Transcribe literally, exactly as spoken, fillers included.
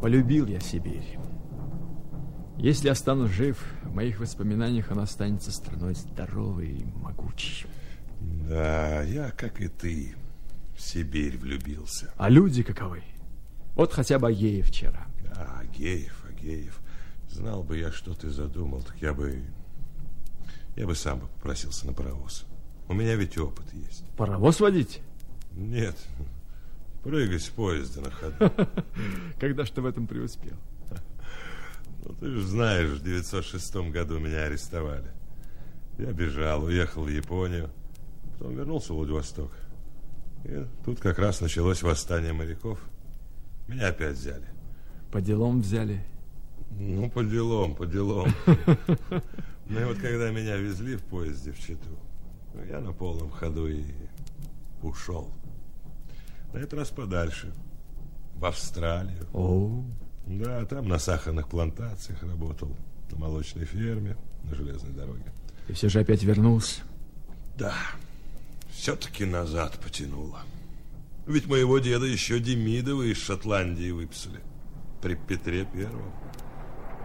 Полюбил я Сибирь. Если останусь жив, в моих воспоминаниях она останется страной здоровой и могучей. Да, я, как и ты, в Сибирь влюбился. А люди каковы? Вот хотя бы Агеев вчера. Да, Агеев, Агеев. Знал бы я, что ты задумал, так я бы... Я бы сам бы попросился на паровоз. У меня ведь опыт есть. Паровоз водить? Нет, прыгать с поезда на ходу. Когда ж ты в этом преуспел? Ну, ты же знаешь, в девятьсот шестом году меня арестовали. Я бежал, уехал в Японию, потом вернулся в Владивосток. И тут как раз началось восстание моряков. Меня опять взяли. По делам взяли? Ну, по делам, по делам. Ну и вот когда меня везли в поезде в Читу, я на полном ходу и ушел. На этот раз подальше, в Австралию. О. Да, там на сахарных плантациях работал, на молочной ферме, на железной дороге. И все же опять вернулся? Да, все-таки назад потянуло. Ведь моего деда еще Демидова из Шотландии выписали при Петре Первом.